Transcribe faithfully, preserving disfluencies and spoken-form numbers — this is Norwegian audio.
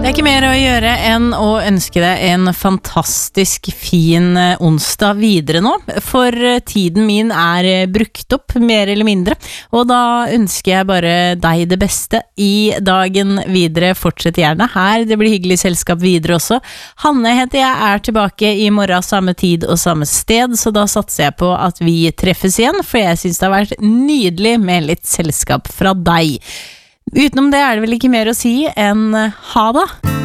Det er ikke mer å gjøre enn å ønske deg en fantastisk fin onsdag videre nå, for tiden min er brukt opp, mer eller mindre, og da ønsker jeg bare deg det beste i dagen videre. Fortsett gjerne her, det blir hyggelig selskap videre også. Hanne heter jeg, er tilbake i morgen samme tid og samme sted, så da satser jeg på at vi treffes igjen, for jeg synes det har vært nydelig med litt selskap fra deg. Utenom det er det vel ikke mer å si enn ha det.